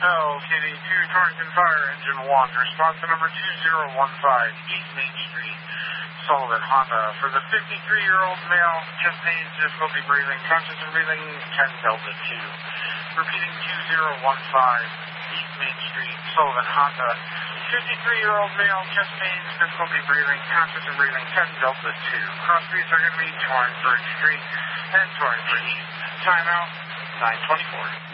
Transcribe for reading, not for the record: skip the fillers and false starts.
LKD-2 Torrington Fire, Engine 1, response to number 2015, East Main Street, Sullivan, Honda. For the 53-year-old male, chest pains, difficulty breathing, conscious and breathing, 10 Delta 2. Repeating 2015, East Main Street, Sullivan, Honda. 53-year-old male, chest pains, difficulty breathing, conscious and breathing, 10 Delta 2. Cross streets are going to be Torrington Street and Torrington East. Timeout, 9:24.